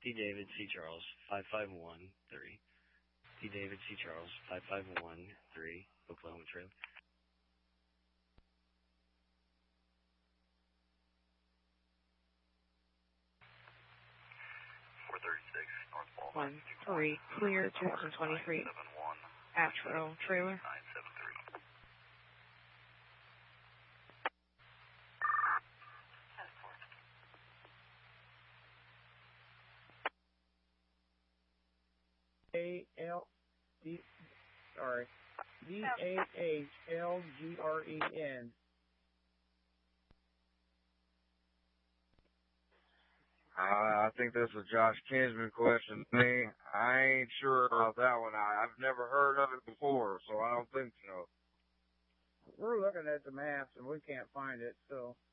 D. David C. Charles 5513. D. David C. Charles 5513, Oklahoma Trail. 13, clear 2023. Astro trailer. DAHLGREN. I think that's a Josh Kinsman question to me. I ain't sure about that one. I've never heard of it before, so I don't think so. We're looking at the maps and we can't find it, so